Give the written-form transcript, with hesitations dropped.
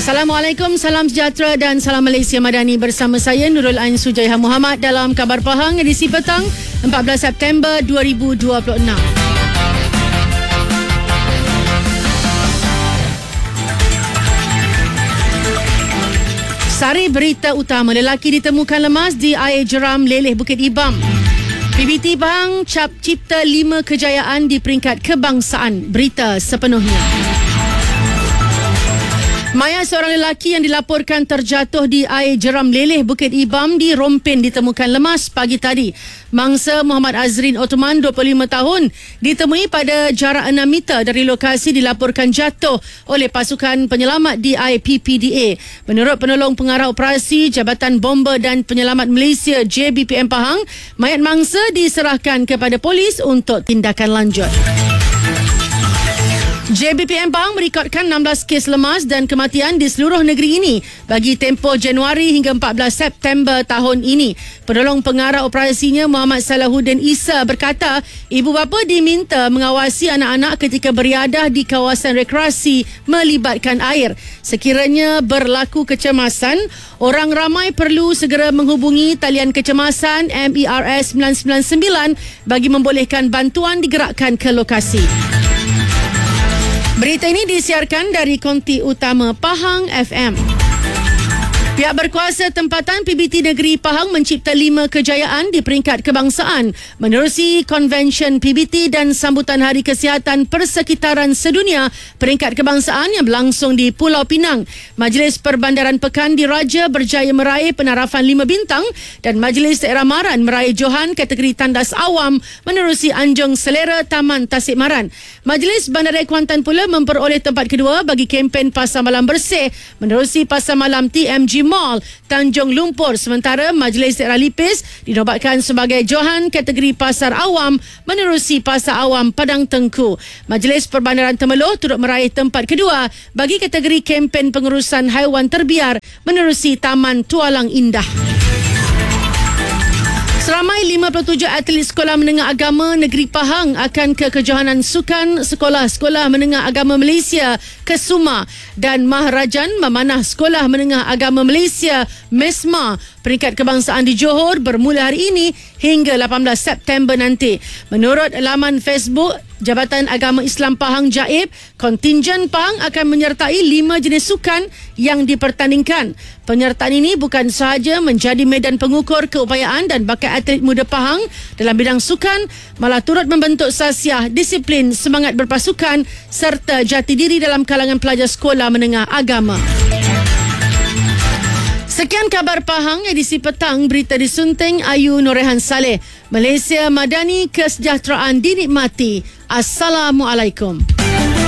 Assalamualaikum, salam sejahtera dan salam Malaysia Madani bersama saya Nurul Ain Sujaiha Muhammad dalam Khabar Pahang edisi petang 14 September 2026. Sari berita utama, lelaki ditemukan lemas di air jeram Leleh Bukit Ibam. PBT Pahang cap cipta 5 kejayaan di peringkat kebangsaan. Berita sepenuhnya. Mayat seorang lelaki yang dilaporkan terjatuh di air jeram Leleh Bukit Ibam di Rompin ditemukan lemas pagi tadi. Mangsa Muhammad Azrin Ottoman, 25 tahun, ditemui pada jarak 6 meter dari lokasi dilaporkan jatuh oleh pasukan penyelamat di air PPDA. Menurut penolong pengarah operasi Jabatan Bomber dan Penyelamat Malaysia JBPM Pahang, mayat mangsa diserahkan kepada polis untuk tindakan lanjut. JBPM Pahang merekodkan 16 kes lemas dan kematian di seluruh negeri ini bagi tempoh Januari hingga 14 September tahun ini. Penolong pengarah operasinya Muhammad Salahuddin Isa berkata, ibu bapa diminta mengawasi anak-anak ketika beriadah di kawasan rekreasi melibatkan air. Sekiranya berlaku kecemasan, orang ramai perlu segera menghubungi talian kecemasan MERS 999 bagi membolehkan bantuan digerakkan ke lokasi. Berita ini disiarkan dari konti utama Pahang FM. Pihak berkuasa tempatan PBT Negeri Pahang mencipta 5 kejayaan di peringkat kebangsaan menerusi konvensyen PBT dan sambutan Hari Kesihatan Persekitaran Sedunia peringkat kebangsaan yang berlangsung di Pulau Pinang. Majlis Perbandaran Pekan Diraja berjaya meraih penarafan 5 bintang dan Majlis Daerah Maran meraih johan kategori tandas awam menerusi Anjung Selera Taman Tasik Maran. Majlis Bandaraya Kuantan pula memperoleh tempat kedua bagi kempen Pasar Malam Bersih menerusi Pasar Malam TMG Mall Tanjung Lumpur, sementara Majlis Daerah Lipis dinobatkan sebagai johan kategori pasar awam menerusi Pasar Awam Padang Tengku. Majlis Perbandaran Temeloh turut meraih tempat kedua bagi kategori kempen pengurusan haiwan terbiar menerusi Taman Tualang Indah. Seramai 57 atlet Sekolah Menengah Agama Negeri Pahang akan ke kejohanan sukan Sekolah-Sekolah Menengah Agama Malaysia KESUMA dan Maharajan Memanah Sekolah Menengah Agama Malaysia MESMA peringkat kebangsaan di Johor bermula hari ini hingga 18 September nanti. Menurut laman Facebook Jabatan Agama Islam Pahang Jaib, kontingen Pahang akan menyertai 5 jenis sukan yang dipertandingkan. Penyertaan ini bukan sahaja menjadi medan pengukur keupayaan dan bakat atlet muda Pahang dalam bidang sukan, malah turut membentuk sasiah, disiplin, semangat berpasukan serta jati diri dalam kalangan pelajar sekolah menengah agama. Sekian Khabar Pahang edisi petang, berita disunting Ayu Norehan Saleh. Malaysia Madani, kesejahteraan dinikmati. Assalamualaikum.